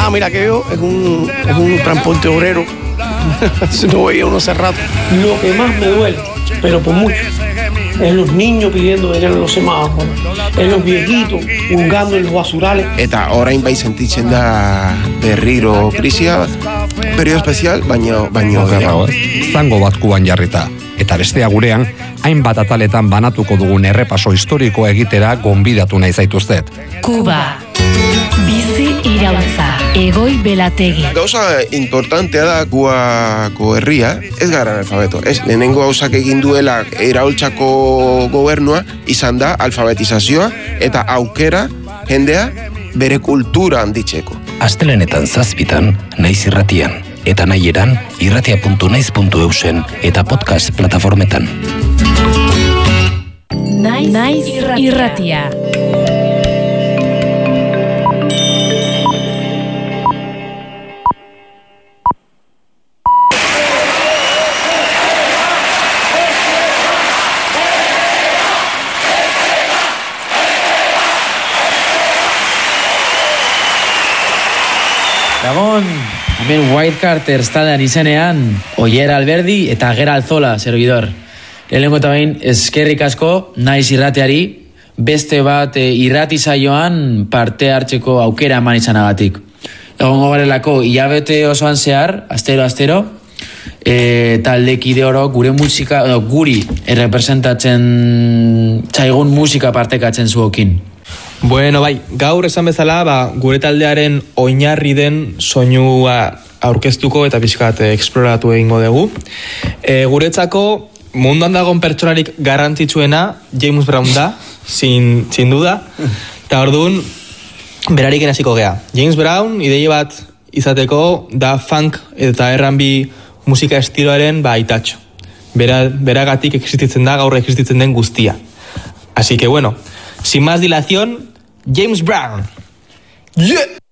Nada, mira que yo es un transporte obrero. No veía uno hace rato. Lo que más me duele, pero por mucho, es los niños pidiendo dinero en los semáforos, es los viejitos hurgando en los basurales. Eta orain bai sentitzen da berriro krisia, periodo espezial, baino zango bat kuban jarrita. Eta bestea gurean, hainbat ataletan banatuko dugun errepaso historiko egitera gonbidatu nahi zaituztet. Kuba, bizi irautza, Egoi Belategi. Gauza importantea da Kubako herria, ez gara analfabeto. Ez, lehenengo gauzak egin duela iraultzako gobernua, izan da alfabetizazioa eta aukera jendea bere kultura handitzeko. Astelenetan 7:00 Naiz Irratian, eta nahieran irratia.naiz.eusen eta podcast plataformetan. Naiz Irratia. Gabon, hemen Wildcarter taldean izenean, Oier Alberdi eta Gera Alzola, servidor. Lehenengo eta behin, eskerrik asko, Naiz Irrateari, beste bat irrati saioan parte hartzeko aukera eman izanagatik. Egongo garelako, hilabete osoan zehar, astero, taldekide oro gure musika, guri errepresentatzen zaigun musika partekatzen zuokin. Bueno, bai, gaur esan bezala, gure taldearen oinarri den soinua aurkeztuko eta pixkat exploratu egingo dugu. Guretzako munduan dagoen pertsonarik garrantzitsuena James Brown da, sin duda, eta orduan berarik hasiko gea. James Brown, ideia bat izateko, da funk eta R&B musika estiloaren aitatxo. Beragatik existitzen da, gaur existitzen den guztia. Así que bueno, sin más dilación, James Brown. Yeah!